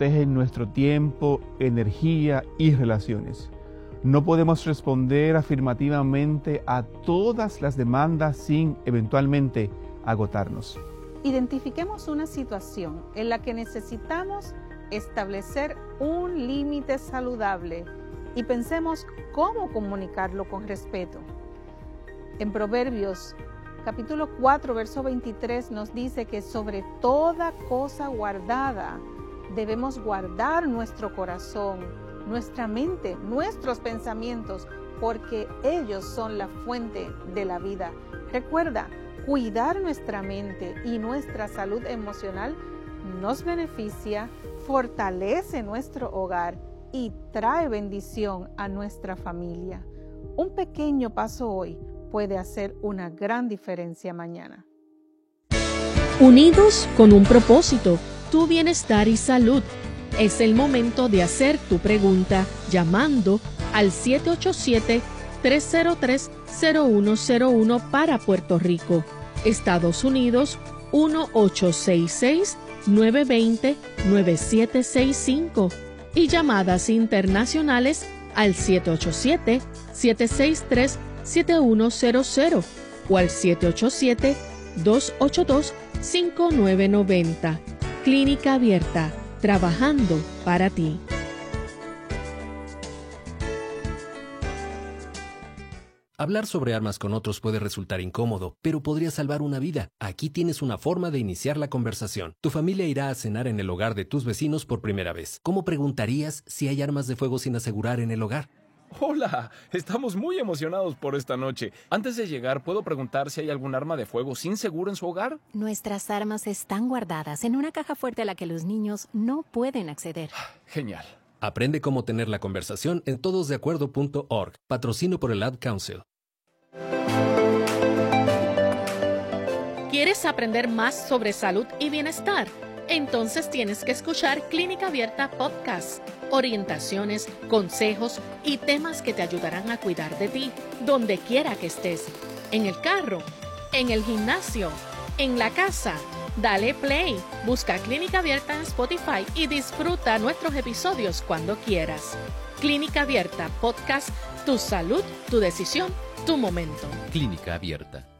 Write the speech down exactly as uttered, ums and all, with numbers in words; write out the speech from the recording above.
protegen nuestro tiempo, energía y relaciones. No podemos responder afirmativamente a todas las demandas sin eventualmente agotarnos. Identifiquemos una situación en la que necesitamos establecer un límite saludable y pensemos cómo comunicarlo con respeto. En Proverbios, capítulo cuatro, verso veintitrés, nos dice que sobre toda cosa guardada debemos guardar nuestro corazón, nuestra mente, nuestros pensamientos, porque ellos son la fuente de la vida. Recuerda, cuidar nuestra mente y nuestra salud emocional nos beneficia, fortalece nuestro hogar y trae bendición a nuestra familia. Un pequeño paso hoy puede hacer una gran diferencia mañana. Unidos con un propósito, tu bienestar y salud. Es el momento de hacer tu pregunta llamando al siete ocho siete, tres cero tres, cero uno cero uno para Puerto Rico, Estados Unidos uno ocho seis seis, nueve dos cero, nueve siete seis cinco y llamadas internacionales al siete ocho siete, siete seis tres, siete uno cero cero o al siete ocho siete, dos ocho dos, cinco nueve nueve cero. Clínica Abierta, trabajando para ti. Hablar sobre armas con otros puede resultar incómodo, pero podría salvar una vida. Aquí tienes una forma de iniciar la conversación. Tu familia irá a cenar en el hogar de tus vecinos por primera vez. ¿Cómo preguntarías si hay armas de fuego sin asegurar en el hogar? Hola, estamos muy emocionados por esta noche. Antes de llegar, ¿puedo preguntar si hay algún arma de fuego sin seguro en su hogar? Nuestras armas están guardadas en una caja fuerte a la que los niños no pueden acceder. Genial. Aprende cómo tener la conversación en todos de acuerdo punto org. Patrocino por el Ad Council. ¿Quieres aprender más sobre salud y bienestar? Entonces tienes que escuchar Clínica Abierta Podcast. Orientaciones, consejos y temas que te ayudarán a cuidar de ti, donde quiera que estés. En el carro, en el gimnasio, en la casa. Dale play, busca Clínica Abierta en Spotify y disfruta nuestros episodios cuando quieras. Clínica Abierta Podcast, tu salud, tu decisión, tu momento. Clínica Abierta.